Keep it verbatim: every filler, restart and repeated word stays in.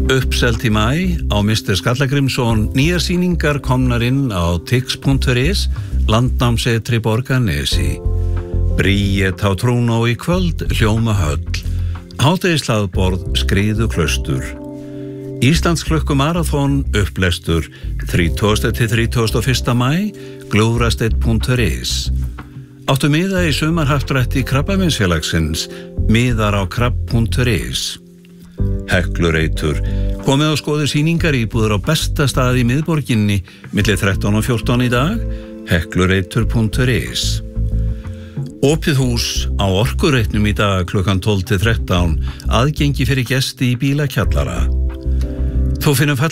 Uppselt í maí á mister Skallagrímsson, nýjar sýningar komnar inn á tix punktur is, landnámsetri Borgarnesi. Bríet á Trúnó í kvöld, hljóma höll. Hádegishlaðborð, skriðu klaustur. Íslandsklukku marathon, upplestur, þrítugasta til þrítugasta og fyrsta maí, glúfrasteinn punktur is. Áttu miða í sumarhappdrætti Krabbameinsfélagsins, miðar á krabb punktur is. Heklureitur, komið á skoðu sýningar íbúður á besta stað í miðborginni milli þrettán og fjórtán í dag, heklureitur punktur is. Opið hús á Orkureitnum í dag klukkan tólf til þrettán, aðgengi fyrir gesti í bílakjallara. Þú finnum